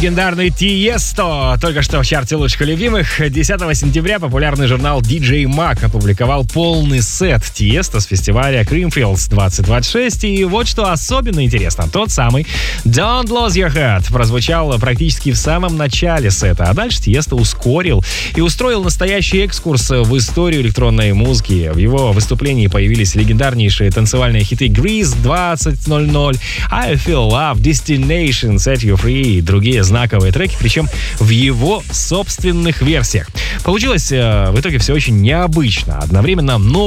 Легендарный Тиесто только что в чарте лучших и любимых. 10 сентября популярный журнал DJ Mag опубликовал полный сет Тиесто с фестиваля Creamfields 2026. И вот что особенно интересно. Тот самый Don't Lose Your Head прозвучал практически в самом начале сета. А дальше Тиесто ускорил и устроил настоящий экскурс в историю электронной музыки. В его выступлении появились легендарнейшие танцевальные хиты Grease 20.00, I Feel Love, Destination, Set You Free и другие знаковые треки, причем в его собственных версиях. Получилось в итоге все очень необычно. Одновременно